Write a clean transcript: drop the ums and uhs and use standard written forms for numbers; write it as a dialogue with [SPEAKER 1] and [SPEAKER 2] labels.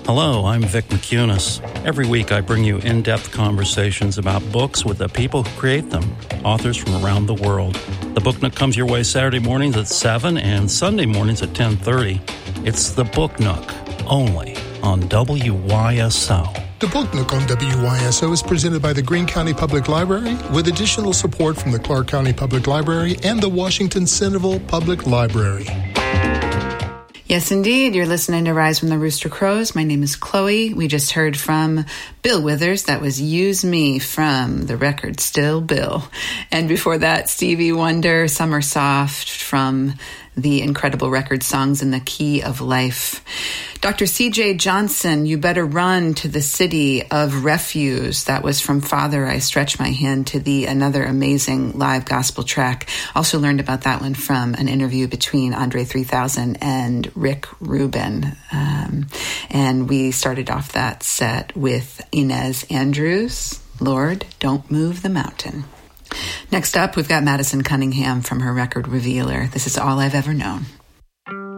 [SPEAKER 1] Hello, I'm Vic McCunis. Every week I bring you in-depth conversations about books with the people who create them, authors from around the world. The Book Nook comes your way Saturday mornings at 7 and Sunday mornings at 10:30. It's the Book Nook, only on WYSO.
[SPEAKER 2] The Book Nook on WYSO is presented by the Greene County Public Library with additional support from the Clark County Public Library and the Washington Centerville Public Library.
[SPEAKER 3] Yes, indeed. You're listening to Rise from the Rooster Crows. My name is Chloe. We just heard from Bill Withers. That was Use Me from the record Still Bill. And before that, Stevie Wonder, Summer Soft from the incredible record Songs in the Key of Life. Dr. C.J. Johnson, You Better Run to the City of Refuse. That was from Father, I Stretch My Hand to Thee, another amazing live gospel track. Also learned about that one from an interview between Andre 3000 and Rick Rubin. And we started off that set with Inez Andrews, Lord, Don't Move the Mountain. Next up, we've got Madison Cunningham from her record Revealer. This is All I've Ever Known.